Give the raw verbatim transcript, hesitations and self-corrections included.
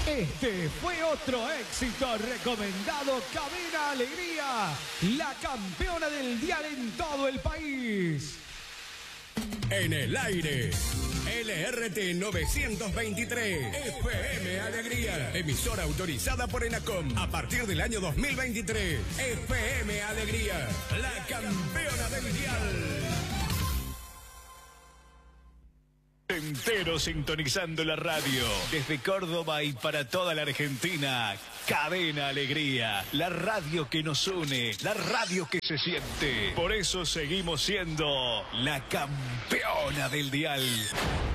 Este fue otro éxito recomendado. Cadena Alegría, la campeona del dial en todo el país. En el aire, L R T novecientos veintitrés, F M Alegría, emisora autorizada por ENACOM a partir del año dos mil veintitrés. F M Alegría, la campeona del dial. Entero sintonizando la radio. Desde Córdoba y para toda la Argentina. Cadena Alegría. La radio que nos une. La radio que se siente. Por eso seguimos siendo la campeona del dial.